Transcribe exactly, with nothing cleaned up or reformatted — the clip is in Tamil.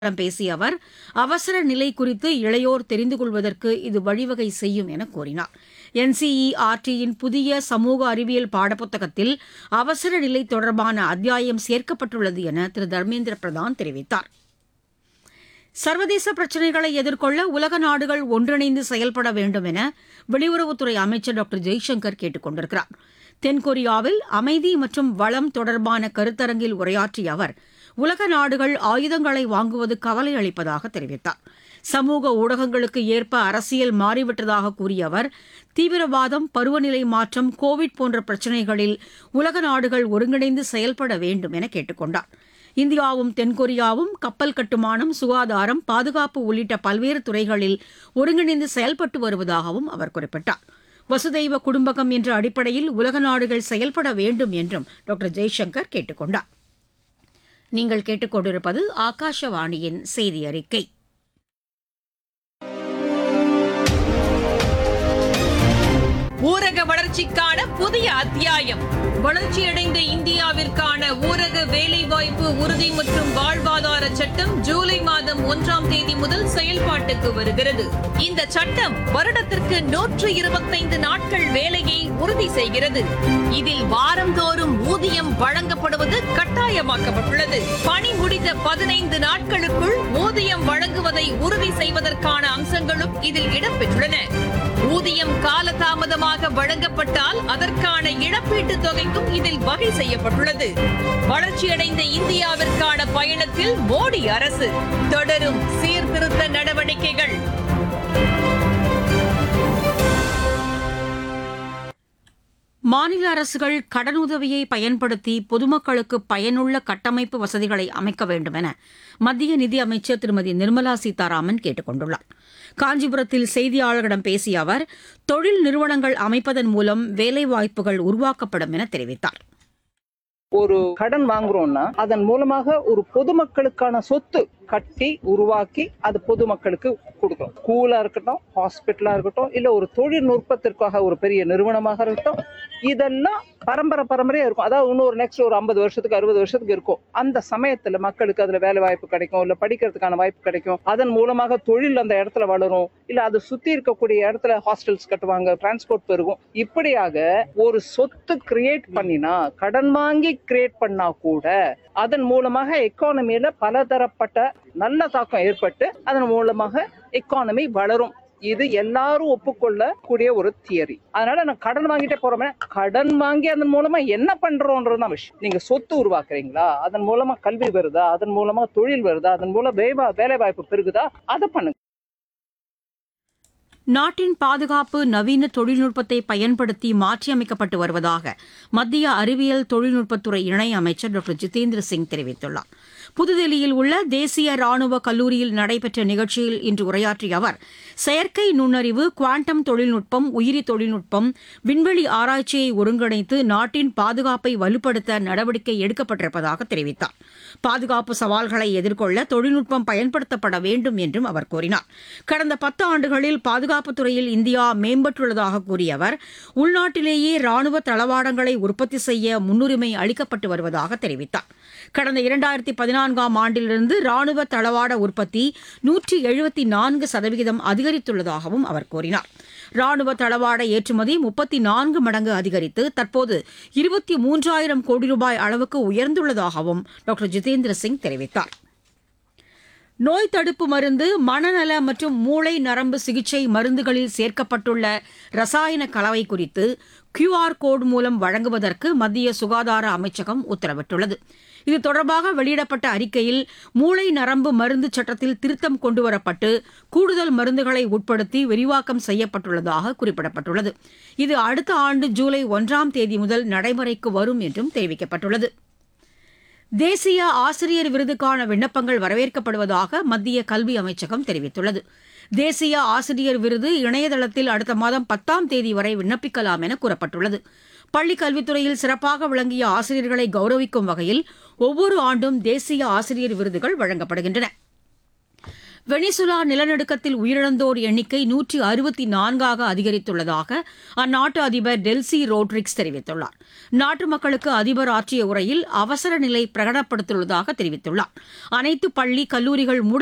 பேசிய அவர் அவசர நிலை குறித்து இளையோர் தெரிந்து கொள்வதற்கு இது வழிவகை செய்யும் என கூறினார். என்சிஇஆர்டியின் புதிய சமூக அறிவியல் பாடப்புத்தகத்தில் அவசர நிலை தொடர்பான அத்தியாயம் சேர்க்கப்பட்டுள்ளது என திரு தர்மேந்திர பிரதான் தெரிவித்தார். சர்வதேச பிரச்சினைகளை எதிர்கொள்ள உலக நாடுகள் ஒன்றிணைந்து செயல்பட வேண்டும் என வெளியுறவுத்துறை அமைச்சர் டாக்டர் ஜெய்சங்கர் கேட்டுக் கொண்டிருக்கிறார். தென்கொரியாவில் அமைதி மற்றும் வளம் தொடர்பான கருத்தரங்கில் உரையாற்றிய அவர் உலக நாடுகள் ஆயுதங்களை வாங்குவது கவலை அளிப்பதாக தெரிவித்தார். சமூக ஊடகங்களுக்கு ஏற்ப அரசியல் மாறிவிட்டதாக கூறிய அவர் தீவிரவாதம், பருவநிலை மாற்றம், கோவிட் போன்ற பிரச்சினைகளில் உலக நாடுகள் ஒருங்கிணைந்து செயல்பட வேண்டும் என கேட்டுக் கொண்டார். இந்தியாவும் தென்கொரியாவும் கப்பல் கட்டுமானம், சுகாதாரம், பாதுகாப்பு உள்ளிட்ட பல்வேறு துறைகளில் ஒருங்கிணைந்து செயல்பட்டு வருவதாகவும் அவர் குறிப்பிட்டார். வசுதைவ குடும்பகம் என்ற அடிப்படையில் உலக நாடுகள் செயல்பட வேண்டும் என்றும் டாக்டர் ஜெய்சங்கர் கேட்டுக் கொண்டார். நீங்கள் கேட்டுக்கொண்டிருப்பது ஆகாஷவாணியின் செய்தி அறிக்கை. ஊரக வளர்ச்சிக்கான புதிய அத்தியாயம். வளர்ச்சியடைந்த இந்தியாவிற்கான ஊரக வேலைவாய்ப்பு உறுதி மற்றும் வாழ்வாதார சட்டம் ஜூலை மாதம் ஒன்றாம் தேதி முதல் செயல்பாட்டுக்கு வருகிறது. இந்த சட்டம் வருடத்திற்கு நூற்று இருபத்தைந்து நாட்கள் வேலையை உறுதி செய்கிறது. இதில் வாரந்தோறும் ஊதியம் வழங்கப்படுவது கட்டாயமாக்கப்பட்டுள்ளது. பணி முடிந்த பதினைந்து நாட்களுக்குள் ஊதியம் வழங்குவதை உறுதி செய்வதற்கான அம்சங்களும் இதில் இடம்பெற்றுள்ளன. ஊதியம் காலதாமதமாக வழங்கப்பட்டால் அதற்கான இழப்பீட்டுத் தொகைக்கும் இதில் வகை செய்யப்பட்டுள்ளது. வளர்ச்சியடைந்த இந்தியாவிற்கான பயணத்தில் மோடி அரசு தொடரும் சீர்திருத்த நடவடிக்கைகள். மாநில அரசுகள் கடனுதவியை பயன்படுத்தி பொதுமக்களுக்கு பயனுள்ள கட்டமைப்பு வசதிகளை அமைக்க வேண்டும் என மத்திய நிதியமைச்சர் திருமதி நிர்மலா சீதாராமன் கேட்டுக் கொண்டுள்ளார். காஞ்சிபுரத்தில் செய்தியாளர்களிடம் பேசிய அவர் தொழில் நிறுவனங்கள் அமைப்பதன் மூலம் வேலைவாய்ப்புகள் உருவாக்கப்படும் என தெரிவித்தார். ஒரு கடன் வாங்குறோம்னா அதன் மூலமாக ஒரு பொதுமக்களுக்கான சொத்து கட்டி உருவாக்கி அது பொதுமக்களுக்கு கொடுக்கணும். ஸ்கூலா இருக்கட்டும், ஹாஸ்பிட்டலா இருக்கட்டும், இல்ல ஒரு தொழில்நுட்பத்திற்காக ஒரு பெரிய நிறுவனமாக இருக்கட்டும், இதெல்லாம் பரம்பரை பரம்பரையா இருக்கும். அதாவது இன்னொரு நெக்ஸ்ட் ஒரு ஐம்பது வருஷத்துக்கு அறுபது வருஷத்துக்கு இருக்கும். அந்த சமயத்துல மக்களுக்கு அதுல வேலை வாய்ப்பு கிடைக்கும், இல்ல படிக்கிறதுக்கான வாய்ப்பு கிடைக்கும். அதன் மூலமாக தொழில் அந்த இடத்துல வளரும், இல்ல அது சுத்தி இருக்கக்கூடிய இடத்துல ஹாஸ்டல்ஸ் கட்டுவாங்க, டிரான்ஸ்போர்ட் பெருகும். இப்படியாக ஒரு சொத்து கிரியேட் பண்ணினா, கடன் வாங்கி கிரியேட் பண்ணா கூட அதன் மூலமாக எக்கானமியில பலதரப்பட்ட நல்ல தாக்கம் ஏற்பட்டு அதன் மூலமாக எக்கானமி வளரும். இது எல்லாரும் ஒப்புக்கொள்ள கூடிய ஒரு தியரி. அதனால நான் கடன் வாங்கிட்டே போறோமே, கடன் வாங்கி அதன் மூலமா என்ன பண்றோன்றதுதான் விஷயம். நீங்க சொத்து உருவாக்குறீங்களா, அதன் மூலமா கல்வி வருதா, அதன் மூலமா தொழில் வருதா, அதன் மூலம் வேலை வாய்ப்பு பெருகுதா, அதை பண்ணுங்க. நாட்டின் பாதுகாப்பு நவீன தொழில்நுட்பத்தை பயன்படுத்தி மாற்றியமைக்கப்பட்டு வருவதாக மத்திய அறிவியல் தொழில்நுட்பத்துறை இணையமைச்சர் டாக்டர் ஜிதேந்திர சிங் தெரிவித்துள்ளார். புதுதில்லியில் உள்ள தேசிய ராணுவ கல்லூரியில் நடைபெற்ற நிகழ்ச்சியில் இன்று உரையாற்றிய அவர் செயற்கை நுண்ணறிவு, குவாண்டம் தொழில்நுட்பம், உயிரி தொழில்நுட்பம், விண்வெளி ஆராய்ச்சியை ஒருங்கிணைத்து நாட்டின் பாதுகாப்பை வலுப்படுத்த நடவடிக்கை எடுக்கப்பட்டிருப்பதாக தெரிவித்தார். பாதுகாப்பு சவால்களை எதிர்கொள்ள தொழில்நுட்பம் பயன்படுத்தப்பட வேண்டும் என்றும் அவர் கூறினார். கடந்த பத்து ஆண்டுகளில் பாதுகாப்புத் துறையில் இந்தியா மேம்பட்டுள்ளதாக கூறிய அவர் உள்நாட்டிலேயே ராணுவ தளவாடங்களை உற்பத்தி செய்ய முன்னுரிமை அளிக்கப்பட்டு வருவதாக தெரிவித்தார். கடந்த இரண்டாயிரத்தி பதினான்காம் ஆண்டிலிருந்து ராணுவ தளவாட உற்பத்தி நூற்றி எழுபத்தி நான்கு சதவீதம் அதிகரித்துள்ளதாகவும் அவர் கூறினார். ராணுவ தளவாட ஏற்றுமதி முப்பத்தி நான்கு மடங்கு அதிகரித்து தற்போது இருபத்தி மூன்றாயிரம் கோடி ரூபாய் அளவுக்கு உயர்ந்துள்ளதாகவும் டாக்டர் ஜிதேந்திர சிங் தெரிவித்தார். நோய் தடுப்பு மருந்து, மனநல மற்றும் மூளை நரம்பு சிகிச்சை மருந்துகளில் சேர்க்கப்பட்டுள்ள ரசாயன கலவை குறித்து கியூஆர் கோடு மூலம் வழங்குவதற்கு மத்திய சுகாதார அமைச்சகம் உத்தரவிட்டுள்ளது. இது தொடர்பாக வெளியிடப்பட்ட அறிக்கையில் மூளை நரம்பு மருந்து சட்டத்தில் திருத்தம் கொண்டுவரப்பட்டு கூடுதல் மருந்துகளை உட்படுத்தி விரிவாக்கம் செய்யப்பட்டுள்ளதாக குறிப்பிடப்பட்டுள்ளது. இது அடுத்த ஆண்டு ஜூலை ஒன்றாம் தேதி முதல் நடைமுறைக்கு வரும் என்றும் தெரிவிக்கப்பட்டுள்ளது. தேசிய ஆசிரியர் விருதுக்கான விண்ணப்பங்கள் வரவேற்கப்படுவதாக மத்திய கல்வி அமைச்சகம் தெரிவித்துள்ளது. தேசிய ஆசிரியர் விருது இணையதளத்தில் அடுத்த மாதம் பத்தாம் தேதி வரை விண்ணப்பிக்கலாம் என கூறப்பட்டுள்ளது. பள்ளிக் கல்வித்துறையில் சிறப்பாக விளங்கிய ஆசிரியர்களை கௌரவிக்கும் வகையில் ஒவ்வொரு ஆண்டும் தேசிய ஆசிரியர் விருதுகள் வழங்கப்படுகின்றன. வெனிசுலா நிலநடுக்கத்தில் உயிரிழந்தோர் எண்ணிக்கை நூற்றி அறுபத்தி நான்காக அதிகரித்துள்ளதாக அந்நாட்டு அதிபர் டெல்சி ரோட்ரிக்ஸ் தெரிவித்துள்ளார். நாட்டு மக்களுக்கு அதிபர் ஆற்றிய உரையில் அவசர நிலை பிரகடனப்படுத்தியுள்ளதாக தெரிவித்துள்ளார். அனைத்து பள்ளி கல்லூரிகள்